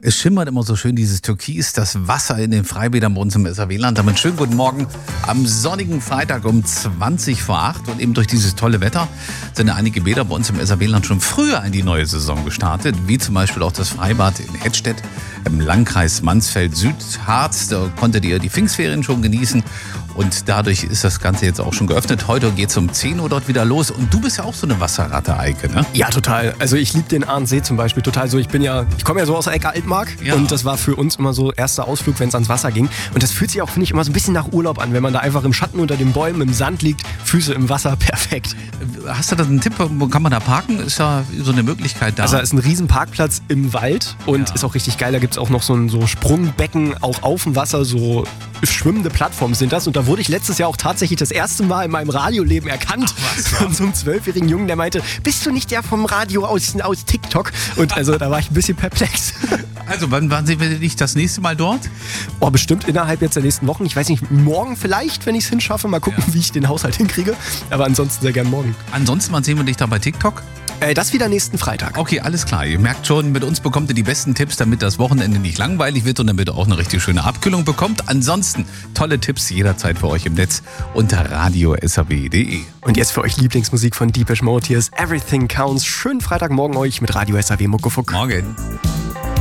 Es schimmert immer so schön dieses Türkis, das Wasser in den Freibädern bei uns im SAW-Land. Damit schönen guten Morgen am sonnigen Freitag um 20 vor 8. Und eben durch dieses tolle Wetter sind ja einige Bäder bei uns im SAW-Land schon früher in die neue Saison gestartet. Wie zum Beispiel auch das Freibad in Hettstedt im Landkreis Mansfeld-Südharz. Da konntet ihr die Pfingstferien schon genießen. Und dadurch ist das Ganze jetzt auch schon geöffnet. Heute geht es um 10 Uhr dort wieder los. Und du bist ja auch so eine Wasserratte, Eike, ne? Ja, total. Also ich liebe den Ahrensee zum Beispiel total. So, ich komme ja so aus der Ecke Altmark. Ja. Und das war für uns immer so erster Ausflug, wenn es ans Wasser ging. Und das fühlt sich auch, finde ich, immer so ein bisschen nach Urlaub an, wenn man da einfach im Schatten unter den Bäumen, im Sand liegt, Füße im Wasser, perfekt. Hast du da einen Tipp? Wo kann man da parken? Ist ja so eine Möglichkeit da. Also da ist ein riesen Parkplatz im Wald und Ja. ist auch richtig geil. Da gibt es auch noch so ein Sprungbecken, auch auf dem Wasser, so schwimmende Plattformen sind das. Und da wurde ich letztes Jahr auch tatsächlich das erste Mal in meinem Radioleben erkannt von so einem 12-jährigen Jungen, der meinte, bist du nicht der vom Radio aus TikTok? Und also da war ich ein bisschen perplex. Also wann sehen wir dich das nächste Mal dort? Oh, bestimmt innerhalb jetzt der nächsten Wochen. Ich weiß nicht, morgen vielleicht, wenn ich es hinschaffe. Mal gucken, wie ich den Haushalt hinkriege. Aber ansonsten sehr gern morgen. Ansonsten, wann sehen wir dich da bei TikTok? Das wieder nächsten Freitag. Okay, alles klar. Ihr merkt schon, mit uns bekommt ihr die besten Tipps, damit das Wochenende nicht langweilig wird und damit ihr auch eine richtig schöne Abkühlung bekommt. Ansonsten tolle Tipps jederzeit für euch im Netz unter radio.saw.de. Und jetzt für euch Lieblingsmusik von Depeche Mode. Hier ist Everything Counts. Schönen Freitagmorgen euch mit Radio SAW Muckefuck. Morgen.